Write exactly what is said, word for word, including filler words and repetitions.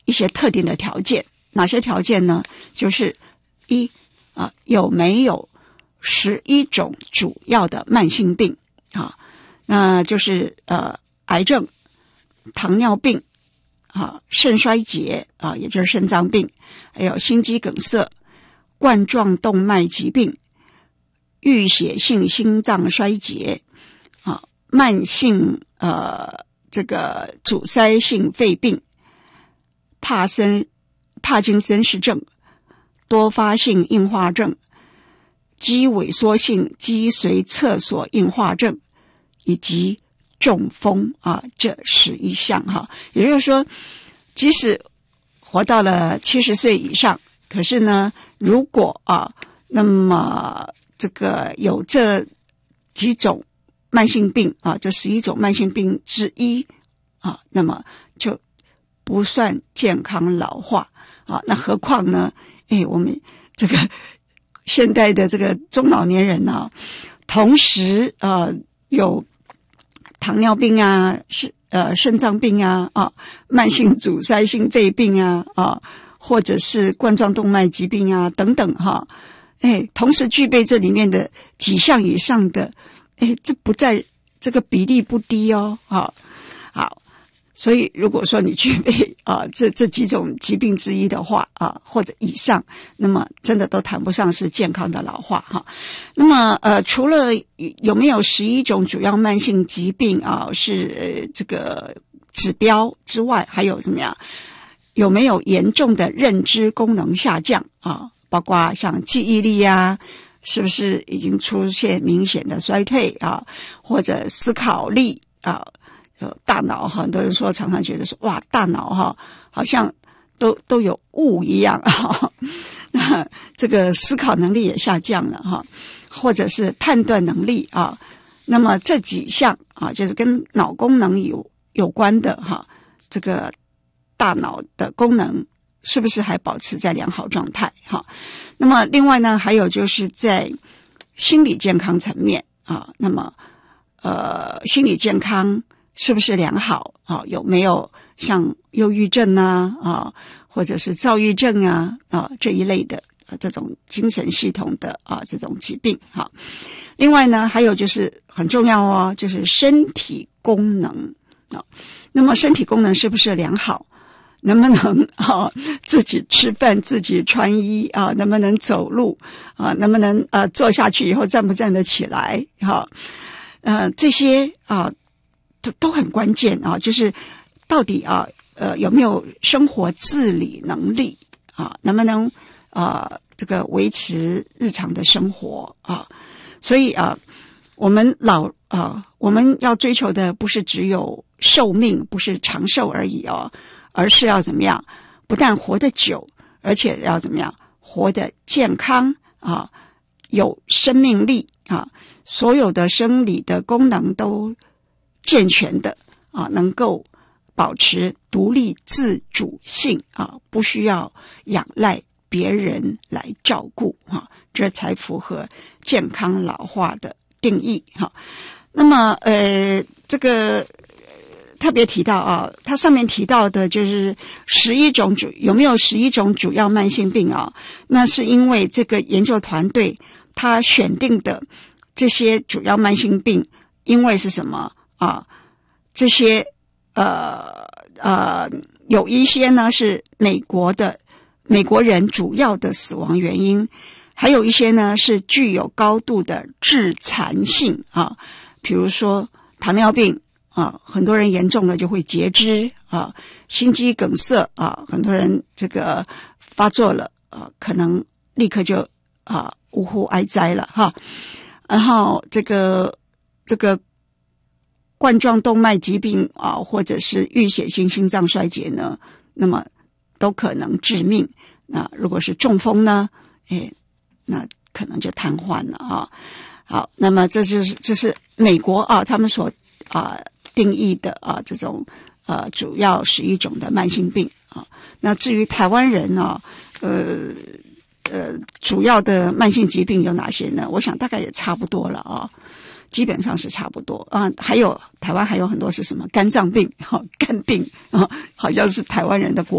一些特定的条件。哪些条件呢？就是一啊，有没有十一种主要的慢性病啊？那就是呃，癌症、糖尿病啊、肾衰竭啊，也就是肾脏病，还有心肌梗塞、冠状动脉疾病、淤血性心脏衰竭啊、慢性呃这个阻塞性肺病、帕森帕金森氏症、多发性硬化症、肌萎缩性脊髓侧索硬化症以及中风啊，这十一项哈。也就是说，即使活到了七十岁以上，可是呢，如果啊，那么这个有这几种慢性病啊，这十一种慢性病之一啊，那么就不算健康老化啊。那何况呢？哎，我们这个现代的这个中老年人啊，同时呃有糖尿病啊，是呃肾脏病啊啊，慢性阻塞性肺病啊啊，或者是冠状动脉疾病啊等等哈，哎，同时具备这里面的几项以上的，哎，这不在这个比例不低哦，好，好，所以如果说你具备啊这这几种疾病之一的话啊，或者以上，那么真的都谈不上是健康的老化哈。那么呃，除了有没有十一种主要慢性疾病啊是呃这个指标之外，还有怎么样？有没有严重的认知功能下降啊？包括像记忆力啊，是不是已经出现明显的衰退啊？或者思考力啊？呃，大脑很多人说，常常觉得说，哇，大脑哈，好像都都有雾一样哈。那这个思考能力也下降了哈，或者是判断能力啊。那么这几项啊，就是跟脑功能有有关的哈，这个大脑的功能是不是还保持在良好状态哈？那么另外呢，还有就是在心理健康层面啊，那么呃，心理健康是不是良好啊？有没有像忧郁症啊啊，或者是躁郁症啊啊这一类的、啊、这种精神系统的啊这种疾病哈？另外呢，还有就是很重要哦，就是身体功能啊。那么身体功能是不是良好？能不能啊自己吃饭、自己穿衣啊？能不能走路啊？能不能呃坐下去以后站不站得起来？哈、啊，呃这些啊都都很关键啊，就是到底啊呃有没有生活自理能力啊？能不能啊这个维持日常的生活啊？所以啊，我们老啊我们要追求的不是只有寿命，不是长寿而已哦。而是要怎么样？不但活得久，而且要怎么样？活得健康啊，有生命力啊，所有的生理的功能都健全的啊，能够保持独立自主性啊，不需要仰赖别人来照顾啊，这才符合健康老化的定义哈。那么呃，这个。特别提到啊，它上面提到的就是十一种主有没有十一种主要慢性病啊？那是因为这个研究团队他选定的这些主要慢性病，因为是什么啊？这些呃呃有一些呢是美国的美国人主要的死亡原因，还有一些呢是具有高度的致残性啊，比如说糖尿病。啊，很多人严重了就会截肢啊，心肌梗塞啊，很多人这个发作了啊，可能立刻就啊呜呼哀哉了哈。然后这个这个冠状动脉疾病啊，或者是淤血性心脏衰竭呢，那么都可能致命。那如果是中风呢，哎，那可能就瘫痪了啊。好，那么这就是这是美国啊，他们所啊。定义的啊，这种呃主要十一种的慢性病啊。那至于台湾人呢、啊，呃呃，主要的慢性疾病有哪些呢？我想大概也差不多了啊，基本上是差不多啊。还有台湾还有很多是什么肝脏病、哈、啊、肝病啊，好像是台湾人的国。